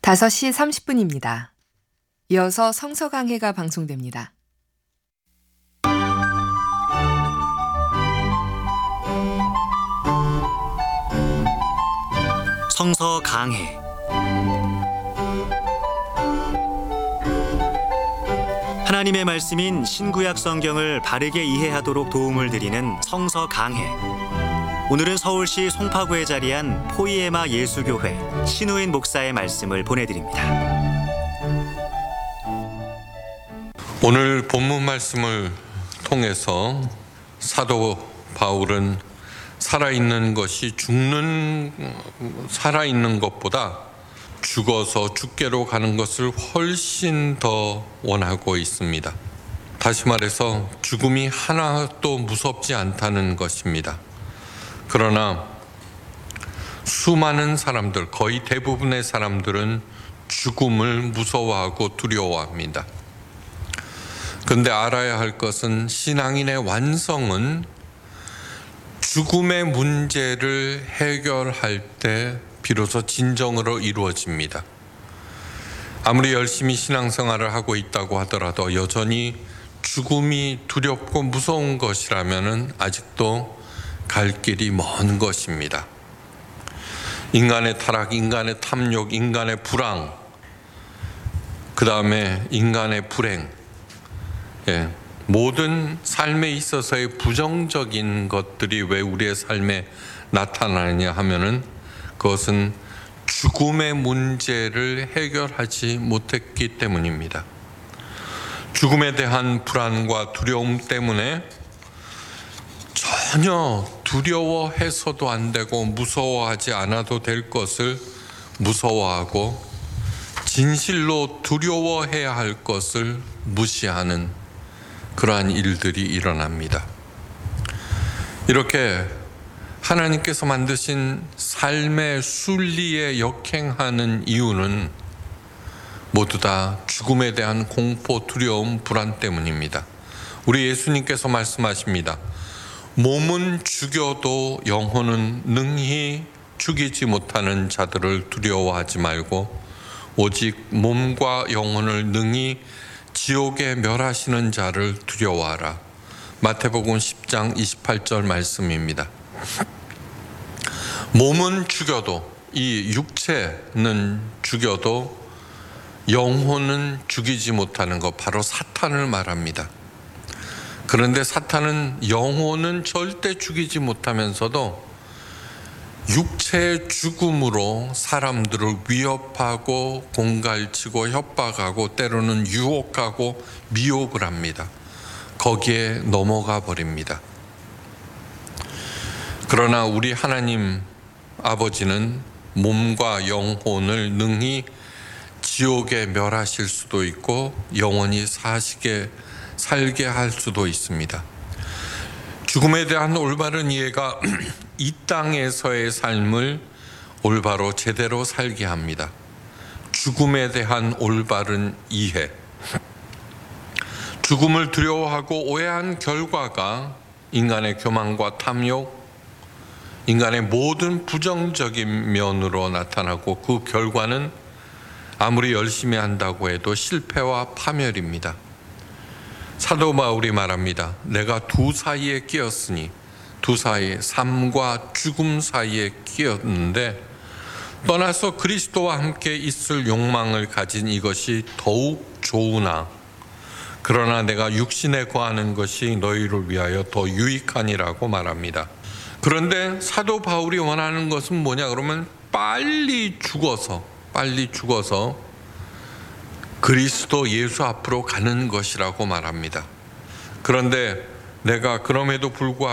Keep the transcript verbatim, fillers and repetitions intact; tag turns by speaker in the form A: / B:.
A: 다섯 시 삼십 분입니다. 이어서 성서 강해가 방송됩니다.
B: 성서 강해. 하나님의 말씀인 신구약 성경을 바르게 이해하도록 도움을 드리는 성서 강해. 오늘은 서울시 송파구에 자리한 포이에마 예수교회 신우인 목사의 말씀을 보내드립니다.
C: 오늘 본문 말씀을 통해서 사도 바울은 살아있는 것이 죽는 살아있는 것보다 죽어서 죽게로 가는 것을 훨씬 더 원하고 있습니다. 다시 말해서 죽음이 하나도 무섭지 않다는 것입니다. 그러나 수많은 사람들, 거의 대부분의 사람들은 죽음을 무서워하고 두려워합니다. 그런데 알아야 할 것은 신앙인의 완성은 죽음의 문제를 해결할 때 비로소 진정으로 이루어집니다. 아무리 열심히 신앙생활을 하고 있다고 하더라도 여전히 죽음이 두렵고 무서운 것이라면 아직도 갈 길이 먼 것입니다. 인간의 타락, 인간의 탐욕, 인간의 불황, 그 다음에 인간의 불행, 예, 모든 삶에 있어서의 부정적인 것들이 왜 우리의 삶에 나타나느냐 하면은 그것은 죽음의 문제를 해결하지 못했기 때문입니다. 죽음에 대한 불안과 두려움 때문에 전혀 두려워해서도 안 되고 무서워하지 않아도 될 것을 무서워하고 진실로 두려워해야 할 것을 무시하는 그러한 일들이 일어납니다. 이렇게 하나님께서 만드신 삶의 순리에 역행하는 이유는 모두 다 죽음에 대한 공포, 두려움, 불안 때문입니다. 우리 예수님께서 말씀하십니다. 몸은 죽여도 영혼은 능히 죽이지 못하는 자들을 두려워하지 말고 오직 몸과 영혼을 능히 지옥에 멸하시는 자를 두려워하라. 마태복음 십 장 이십팔 절 말씀입니다. 몸은 죽여도, 이 육체는 죽여도 영혼은 죽이지 못하는 것, 바로 사탄을 말합니다. 그런데 사탄은 영혼은 절대 죽이지 못하면서도 육체의 죽음으로 사람들을 위협하고 공갈치고 협박하고 때로는 유혹하고 미혹을 합니다. 거기에 넘어가 버립니다. 그러나 우리 하나님 아버지는 몸과 영혼을 능히 지옥에 멸하실 수도 있고 영원히 사시게 살게 할 수도 있습니다. 죽음에 대한 올바른 이해가 이 땅에서의 삶을 올바로 제대로 살게 합니다. 죽음에 대한 올바른 이해. 죽음을 두려워하고 오해한 결과가 인간의 교만과 탐욕, 인간의 모든 부정적인 면으로 나타나고 그 결과는 아무리 열심히 한다고 해도 실패와 파멸입니다. 사도 바울이 말합니다. 내가 두 사이에 끼었으니, 두 사이, 삶과 죽음 사이에 끼었는데 떠나서 그리스도와 함께 있을 욕망을 가진 이것이 더욱 좋으나 그러나 내가 육신에 거하는 것이 너희를 위하여 더 유익하니라고 말합니다. 그런데 사도 바울이 원하는 것은 뭐냐 그러면 빨리 죽어서 빨리 죽어서 그리스도 예수 앞으로 가는 것이라고 말합니다. 그런데 내가 그럼에도 불구하고